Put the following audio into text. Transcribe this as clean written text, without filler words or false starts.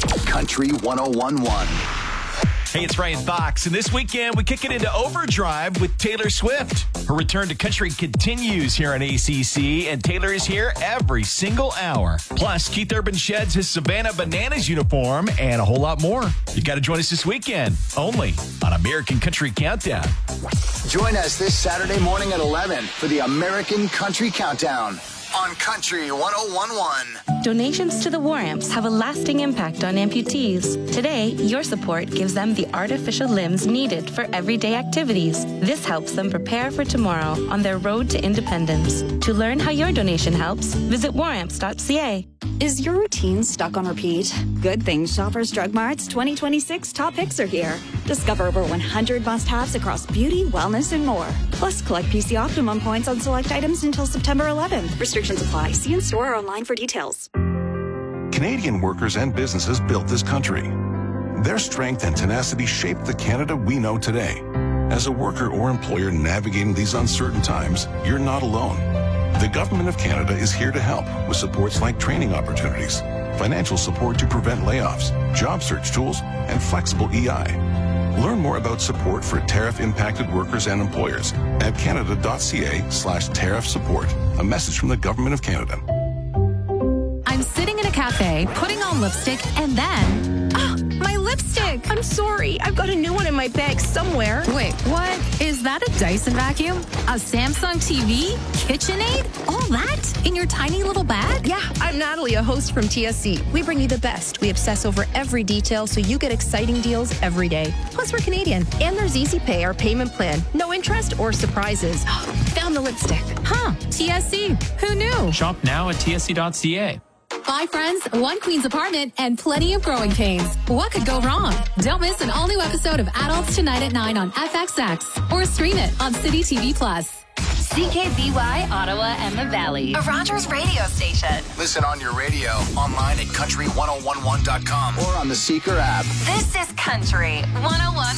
Country 101.1. Hey, it's Ryan Fox, and this weekend we kick it into overdrive with Taylor Swift. Her return to country continues here on ACC, and Taylor is here every single hour. Plus, Keith Urban sheds his Savannah Bananas uniform and a whole lot more. You got to join us this weekend, only on American Country Countdown. Join us this Saturday morning at 11 for the American Country Countdown on Country 101.1. Donations to the War Amps have a lasting impact on amputees. Today, your support gives them the artificial limbs needed for everyday activities. This helps them prepare for tomorrow on their road to independence. To learn how your donation helps, visit waramps.ca. Is your routine stuck on repeat? Good thing Shoppers Drug Mart's 2026 top picks are here. Discover over 100 must-haves across beauty, wellness, and more. Plus, collect PC Optimum points on select items until September 11th. Restrictions apply. See in store or online for details. Canadian workers and businesses built this country. Their strength and tenacity shaped the Canada we know today. As a worker or employer navigating these uncertain times, you're not alone. The Government of Canada is here to help with supports like training opportunities, financial support to prevent layoffs, job search tools, and flexible EI. Learn more about support for tariff-impacted workers and employers at canada.ca/tariff support. A message from the Government of Canada. I'm sitting in a cafe, putting on lipstick, and then... my lipstick! I'm sorry. I've got a new one in my bag somewhere. Wait, what? Is that a Dyson vacuum? A Samsung TV? KitchenAid? All that in your tiny little bag? Yeah, I'm Natalie, a host from TSC. We bring you the best. We obsess over every detail so you get exciting deals every day. Plus, we're Canadian. And there's Easy Pay, our payment plan. No interest or surprises. Found the lipstick. Huh, TSC. Who knew? Shop now at tsc.ca. 5 friends, 1 queen's apartment, and plenty of growing pains. What could go wrong? Don't miss an all-new episode of Adults Tonight at 9 on FXX or stream it on City TV Plus. CKBY, Ottawa and the Valley. A Rogers radio station. Listen on your radio, online at country1011.com, or on the Seeker app. This is Country 101.1.